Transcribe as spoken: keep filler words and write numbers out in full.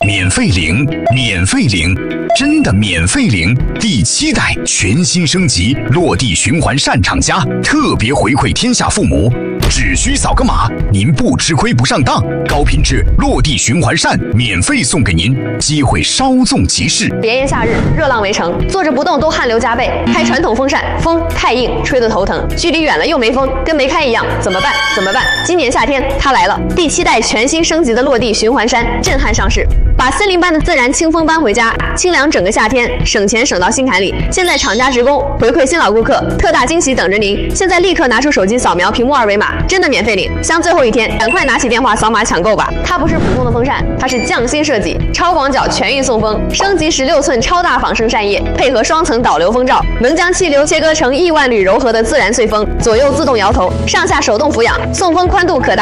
免费领，免费领，真的免费领！第七代全新升级落地循环扇厂家特别回馈天下父母，只需扫个码，您不吃亏不上当，高品质落地循环扇免费送给您，机会稍纵即逝。 炎炎夏日，热浪围城，坐着不动都汗流浃背，开传统风扇风太硬，吹得头疼，距离远了又没风，跟没开一样，怎么办？怎么办？今年夏天它来了，第七代全新升级的落地循环扇震撼上市，把森林般的自然清风搬回家，清凉整个夏天，省钱省到心坎里。现在厂家职工回馈新老顾客，特大惊喜等着您！现在立刻拿出手机扫描屏幕二维码，真的免费领！像最后一天，赶快拿起电话扫码抢购吧！它不是普通的风扇，它是匠心设计，超广角全域送风，升级十六寸超大仿生扇叶，配合双层导流风罩，能将气流切割成亿万缕柔和的自然碎风，左右自动摇头，上下手动俯仰，送风宽度可达